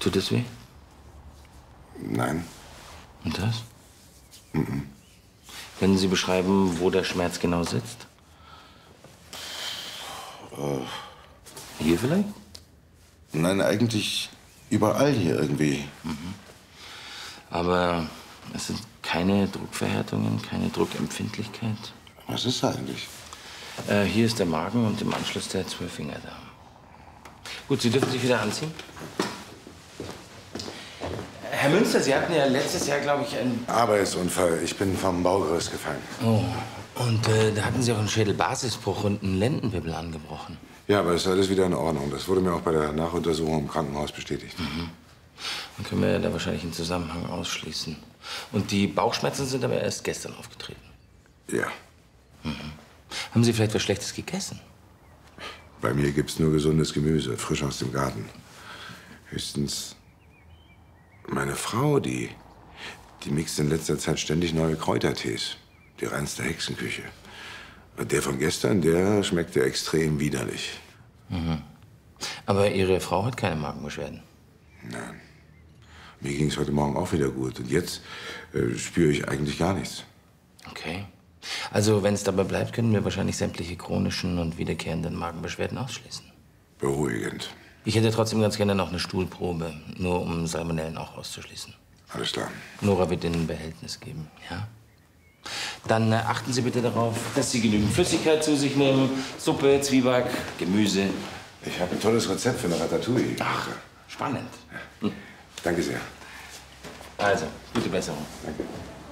Tut es weh? Nein. Und das? Können Sie beschreiben, wo der Schmerz genau sitzt? Hier vielleicht? Nein, eigentlich überall hier irgendwie. Aber es sind keine Druckverhärtungen, keine Druckempfindlichkeit. Was ist da eigentlich? Hier ist der Magen und im Anschluss der Zwölffingerdarm. Gut, Sie dürfen sich wieder anziehen. Herr Münster, Sie hatten ja letztes Jahr, glaube ich, einen... Arbeitsunfall. Ich bin vom Baugerüst gefallen. Oh, und da hatten Sie auch einen Schädelbasisbruch und einen Lendenwirbel angebrochen. Ja, aber ist alles wieder in Ordnung. Das wurde mir auch bei der Nachuntersuchung im Krankenhaus bestätigt. Dann können wir da wahrscheinlich einen Zusammenhang ausschließen. Und die Bauchschmerzen sind aber erst gestern aufgetreten. Ja. Haben Sie vielleicht was Schlechtes gegessen? Bei mir gibt's nur gesundes Gemüse, frisch aus dem Garten. Höchstens meine Frau, die mixt in letzter Zeit ständig neue Kräutertees. Die reinste Hexenküche. Und der von gestern, der schmeckte extrem widerlich. Aber Ihre Frau hat keine Magenbeschwerden. Nein. Mir ging's heute Morgen auch wieder gut. Und jetzt spüre ich eigentlich gar nichts. Okay. Also, wenn es dabei bleibt, können wir wahrscheinlich sämtliche chronischen und wiederkehrenden Magenbeschwerden ausschließen. Beruhigend. Ich hätte trotzdem ganz gerne noch eine Stuhlprobe, nur um Salmonellen auch auszuschließen. Alles klar. Nora wird Ihnen ein Behältnis geben, ja? Dann achten Sie bitte darauf, dass Sie genügend Flüssigkeit zu sich nehmen. Suppe, Zwieback, Gemüse. Ich habe ein tolles Rezept für eine Ratatouille. Ach, spannend. Danke sehr. Also, gute Besserung. Danke.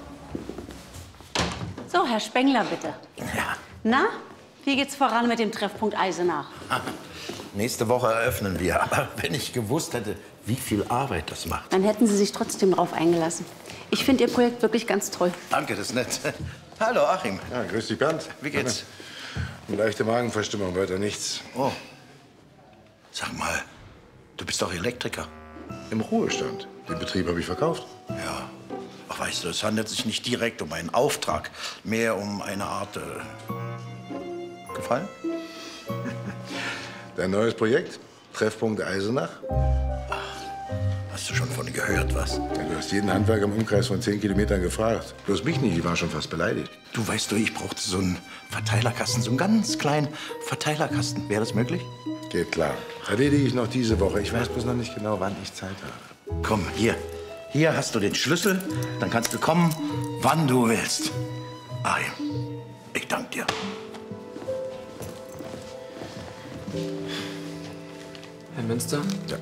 So, Herr Spengler, bitte. Ja, Na, wie geht's voran mit dem Treffpunkt Eisenach? nächste Woche eröffnen wir. Aber wenn ich gewusst hätte, wie viel Arbeit das macht. Dann hätten Sie sich trotzdem drauf eingelassen. Ich finde Ihr Projekt wirklich ganz toll. Danke, das ist nett. Hallo, Achim. Ja, grüß dich, Bernd. Wie geht's? Eine leichte Magenverstimmung, weiter nichts. Oh. Sag mal, du bist doch Elektriker. Im Ruhestand. Den Betrieb habe ich verkauft. Ja. Ach, weißt du, es handelt sich nicht direkt um einen Auftrag, mehr um eine Art Gefallen? Dein neues Projekt? Treffpunkt Eisenach? Hast du schon von gehört, was? Ja, du hast jeden Handwerker im Umkreis von 10 Kilometern gefragt. Bloß mich nicht, ich war schon fast beleidigt. Du weißt doch, ich brauchte so einen Verteilerkasten, so einen ganz kleinen Verteilerkasten. Wäre das möglich? Geht klar. Erledige ich noch diese Woche. Ich weiß bloß noch nicht genau, wann ich Zeit habe. Komm, hier. Hier hast du den Schlüssel. Dann kannst du kommen, wann du willst. Achim, ich danke dir. Herr Münster? Ja.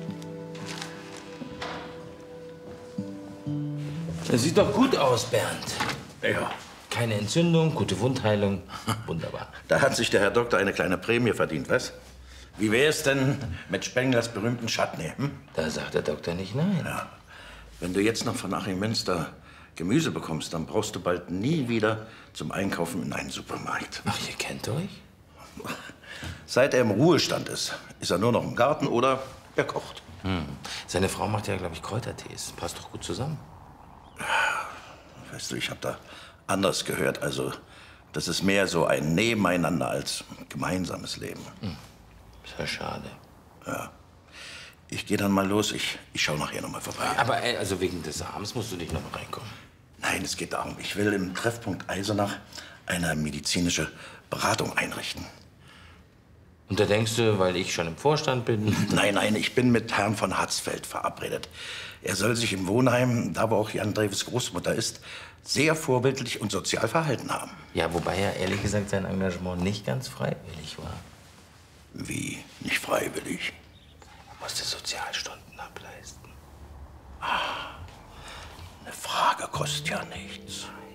Das sieht doch gut aus, Bernd. Ja. Keine Entzündung, gute Wundheilung. Wunderbar. Da hat sich der Herr Doktor eine kleine Prämie verdient, was? Wie wäre es denn mit Spenglers berühmten Chutney? Hm? Da sagt der Doktor nicht nein. Ja. Wenn du jetzt noch von Achim Münster Gemüse bekommst, dann brauchst du bald nie wieder zum Einkaufen in einen Supermarkt. Ach, ihr kennt euch? Seit er im Ruhestand ist er nur noch im Garten oder er kocht. Seine Frau macht ja, glaube ich, Kräutertees. Passt doch gut zusammen. Weißt du, ich habe da anders gehört. Also, das ist mehr so ein Nebeneinander als gemeinsames Leben. Ist ja schade. Ja. Ich gehe dann mal los. Ich schau nachher noch mal vorbei. Aber also wegen des Arms musst du nicht noch mal reinkommen. Nein, es geht darum, ich will im Treffpunkt Eisenach eine medizinische Beratung einrichten. Und da denkst du, weil ich schon im Vorstand bin? Nein, ich bin mit Herrn von Hatzfeld verabredet. Er soll sich im Wohnheim, da wo auch Jan Dreves Großmutter ist, sehr vorbildlich und sozial verhalten haben. Ja, wobei er ehrlich gesagt sein Engagement nicht ganz freiwillig war. Wie? Nicht freiwillig? Er musste Sozialstunden ableisten. Eine Frage kostet ja nichts.